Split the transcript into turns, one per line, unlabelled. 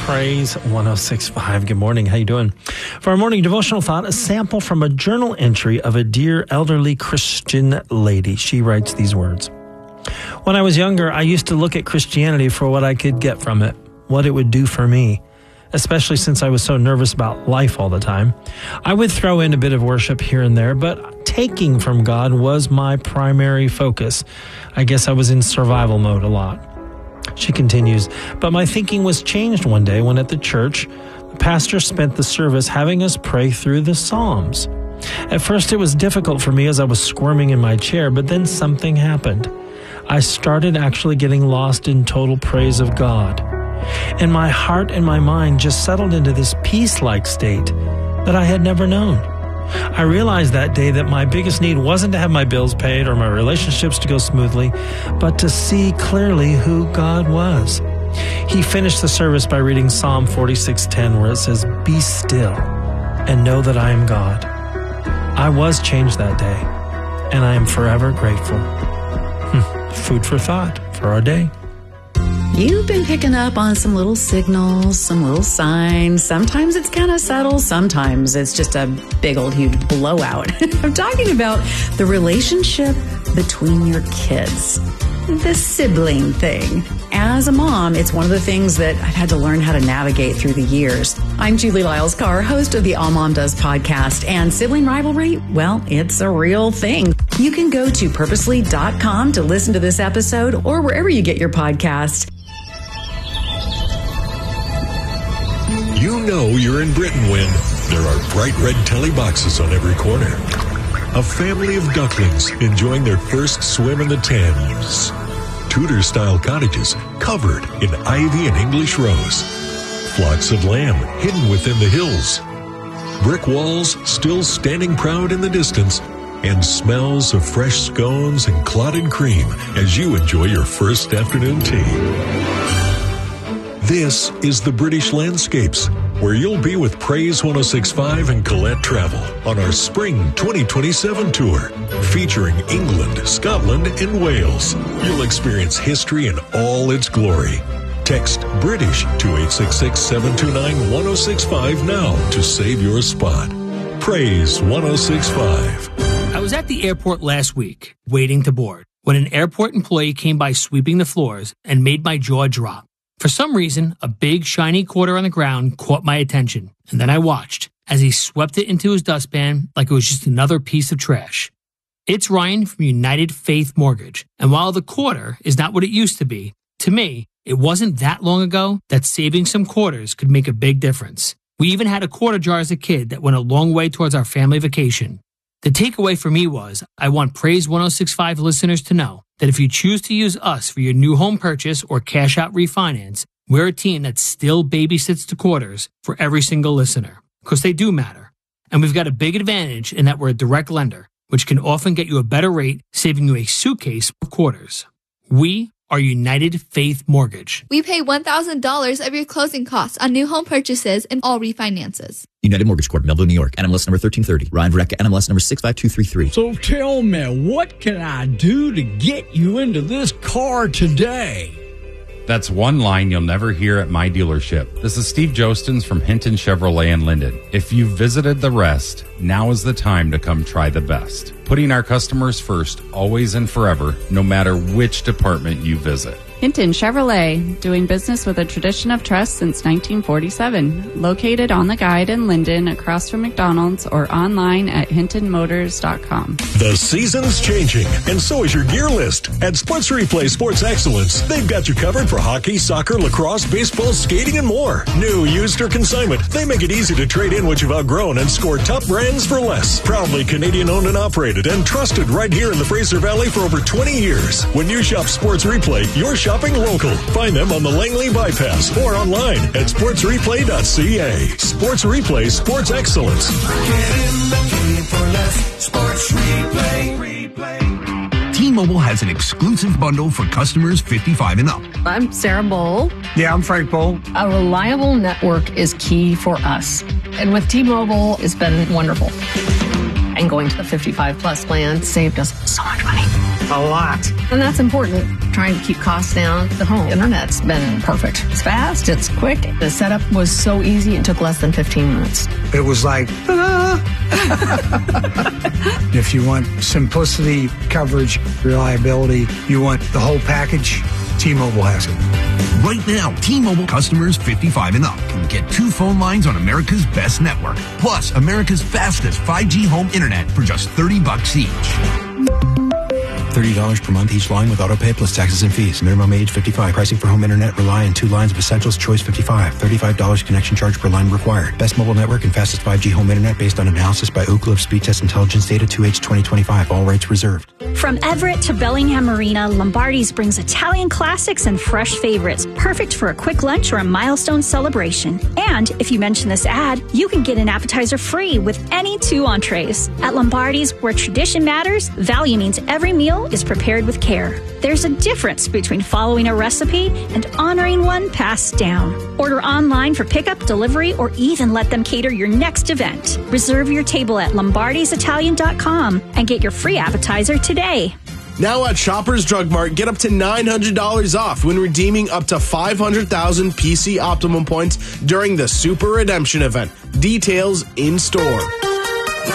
Praise 106.5. Good morning. How you doing? For our morning devotional thought, a sample from a journal entry of a dear elderly Christian lady. She writes these words. When I was younger, I used to look at Christianity for what I could get from it, what it would do for me, especially since I was so nervous about life all the time. I would throw in a bit of worship here and there, but taking from God was my primary focus. I guess I was in survival mode a lot. She continues, but my thinking was changed one day when at the church, the pastor spent the service having us pray through the Psalms. At first it was difficult for me as I was squirming in my chair, but then something happened. I started actually getting lost in total praise of God. And my heart and my mind just settled into this peace-like state that I had never known. I realized that day that my biggest need wasn't to have my bills paid or my relationships to go smoothly, but to see clearly who God was. He finished the service by reading Psalm 46:10, where it says, "Be still and know that I am God." I was changed that day, and I am forever grateful. Food for thought for our day.
You've been picking up on some little signals, some little signs. Sometimes it's kind of subtle. Sometimes it's just a big old huge blowout. I'm talking about the relationship between your kids, the sibling thing. As a mom, it's one of the things that I've had to learn how to navigate through the years. I'm Julie Lyles-Carr, host of the All Mom Does podcast, and sibling rivalry, well, it's a real thing. You can go to purposely.com to listen to this episode or wherever you get your podcasts.
You know you're in Britain when there are bright red telly boxes on every corner. A family of ducklings enjoying their first swim in the Thames. Tudor-style cottages covered in ivy and English rose. Flocks of lamb hidden within the hills. Brick walls still standing proud in the distance, and smells of fresh scones and clotted cream as you enjoy your first afternoon tea. This is the British Landscapes, where you'll be with Praise 106.5 and Colette Travel on our Spring 2027 tour, featuring England, Scotland, and Wales. You'll experience history in all its glory. Text British to 866-729-1065 now to save your spot. Praise 106.5.
I was at the airport last week, waiting to board, when an airport employee came by sweeping the floors and made my jaw drop. For some reason, a big, shiny quarter on the ground caught my attention, and then I watched as he swept it into his dustpan like it was just another piece of trash. It's Ryan from United Faith Mortgage, and while the quarter is not what it used to be, to me, it wasn't that long ago that saving some quarters could make a big difference. We even had a quarter jar as a kid that went a long way towards our family vacation. The takeaway for me was, I want Praise 106.5 listeners to know that if you choose to use us for your new home purchase or cash out refinance, we're a team that still babysits the quarters for every single listener, because they do matter. And we've got a big advantage in that we're a direct lender, which can often get you a better rate, saving you a suitcase of quarters. We are United Faith Mortgage.
We pay $1,000 of your closing costs on new home purchases and all refinances.
United Mortgage Corp, Melville, New York. NMLS number 1330. Ryan Verrecka, NMLS number 65233.
So tell me, what can I do to get you into this car today?
That's one line you'll never hear at my dealership. This is Steve Jostens from Hinton Chevrolet in Linden. If you've visited the rest, now is the time to come try the best. Putting our customers first, always and forever, no matter which department you visit.
Hinton Chevrolet, doing business with a tradition of trust since 1947. Located on the Guide in Linden, across from McDonald's, or online at hintonmotors.com.
The season's changing, and so is your gear list. At Sports Replay Sports Excellence, they've got you covered for hockey, soccer, lacrosse, baseball, skating, and more. New, used, or consignment, they make it easy to trade in what you've outgrown and score top brands for less. Proudly Canadian-owned and operated and trusted right here in the Fraser Valley for over 20 years. When you shop Sports Replay, you're shopping local. Find them on the Langley Bypass or online at sportsreplay.ca. Sports Replay Sports Excellence.
Get in the game for less. Sports Replay.
T-Mobile has an exclusive bundle for customers 55 and up.
I'm Sarah Bowl.
Yeah, I'm Frank Bowl.
A reliable network is key for us. And with T-Mobile, it's been wonderful. And going to the 55 plus plan saved us so much money. a lot. And that's important. Trying to keep costs down. The home internet's been perfect. It's fast, it's quick. The setup was so easy, it took less than 15 minutes.
It was like, If you want simplicity, coverage, reliability, you want the whole package, T-Mobile has it.
Right now, T-Mobile customers 55 and up can get 2 phone lines on America's best network, plus America's fastest 5G home internet for just $30 each.
$30 per month each line with autopay plus taxes and fees. Minimum age 55. Pricing for home internet rely on 2 lines of Essentials Choice 55. $35 connection charge per line required. Best mobile network and fastest 5G home internet based on analysis by Ookla of Speed Test Intelligence data 2H 2025. All rights reserved.
From Everett to Bellingham Marina, Lombardi's brings Italian classics and fresh favorites, perfect for a quick lunch or a milestone celebration. And if you mention this ad, you can get an appetizer free with any 2 entrees. At Lombardi's, where tradition matters, value means every meal is prepared with care. There's a difference between following a recipe and honoring one passed down. Order online for pickup, delivery, or even let them cater your next event. Reserve your table at lombardisitalian.com and get your free appetizer today.
Now at Shoppers Drug Mart, get up to $900 off when redeeming up to 500,000 PC Optimum points during the Super Redemption event. Details in store.